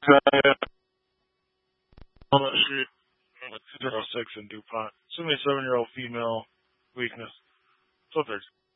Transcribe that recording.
On that street, 206 in DuPont. 77-year-old female, weakness. So there's